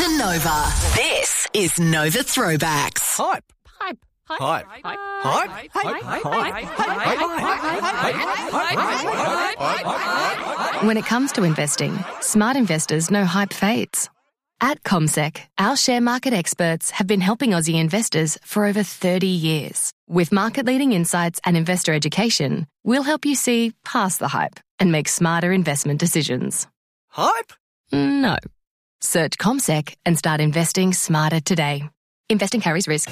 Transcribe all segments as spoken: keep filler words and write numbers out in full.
to Nova. This is Nova Throwbacks. Hype. Hype. Hype. Hype. Hype. Hype. When it comes to investing, smart investors know hype fades. At CommSec, our share market experts have been helping Aussie investors for over thirty years. With market-leading insights and investor education, we'll help you see past the hype and make smarter investment decisions. Hype? No. Search CommSec and start investing smarter today. Investing carries risk.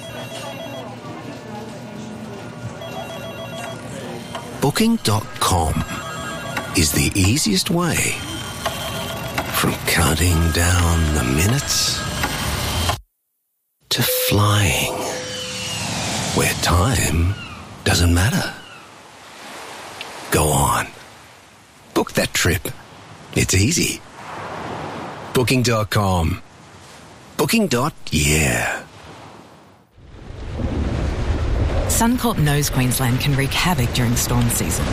Booking dot com is the easiest way from counting down the minutes to flying where time doesn't matter. Go on. Book that trip. It's easy. Booking dot com. Booking. Yeah. Suncorp knows Queensland can wreak havoc during storm season.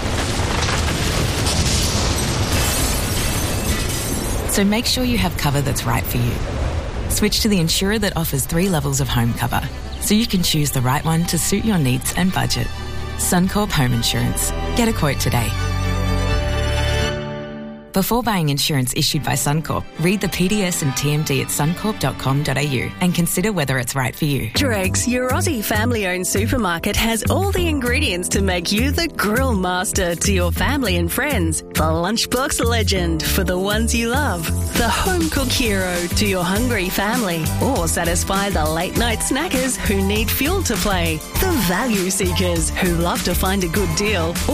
So make sure you have cover that's right for you. Switch to the insurer that offers three levels of home cover, so you can choose the right one to suit your needs and budget. Suncorp Home Insurance. Get a quote today. Before buying insurance issued by Suncorp, read the P D S and T M D at suncorp dot com dot a u and consider whether it's right for you. Dregs, your Aussie family-owned supermarket, has all the ingredients to make you the grill master to your family and friends. The lunchbox legend for the ones you love. The home-cook hero to your hungry family. Or satisfy the late-night snackers who need fuel to play. The value seekers who love to find a good deal.